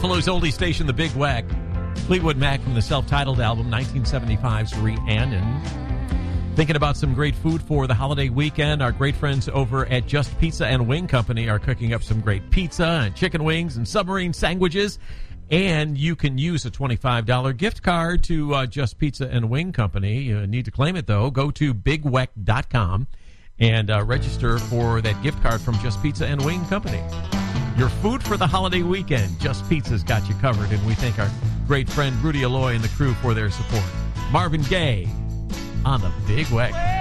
Buffalo's oldie station, the Big Wack. Fleetwood Mac from the self-titled album, 1975's Rhiannon. Thinking about some great food for the holiday weekend, our great friends over at Just Pizza and Wing Company are cooking up some great pizza and chicken wings and submarine sandwiches. And you can use a $25 gift card to Just Pizza and Wing Company. You need to claim it, though. Go to bigweck.com and register for that gift card from Just Pizza and Wing Company. Your food for the holiday weekend. Just Pizza's got you covered, and we thank our great friend Rudy Alloy and the crew for their support. Marvin Gaye on the Big Wack.